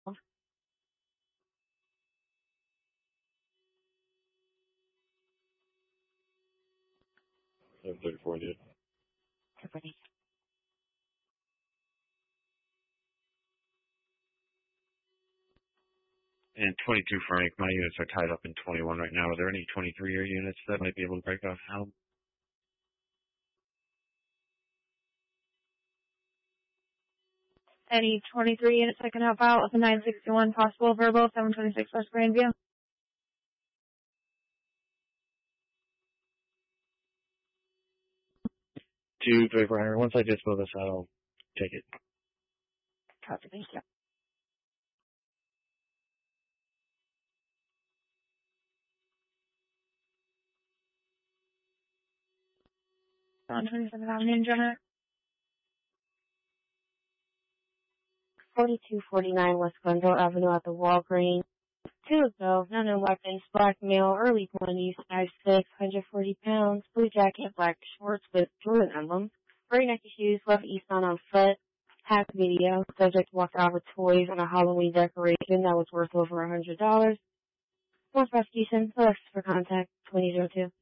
734, dude. Everybody. And 22 Frank, my units are tied up in 21 right now. Are there any 23-year units that might be able to break off out? Any 23 units that can help out with the 961 possible verbal 726 West Grandview? 234, once I dispo this, I'll take it. Copy, thank you. On 27 Avenue, Jenner. 4249 West Glendale Avenue at the Walgreens. 2 ago, no known weapons, black male, early 20s, 5'6", 140 pounds, blue jacket, black shorts with Jordan emblem, gray Nike shoes, left eastbound on foot, hack video, subject walked out with toys and a Halloween decoration that was worth over $100. More prosecution, Alexa for contact, 2002.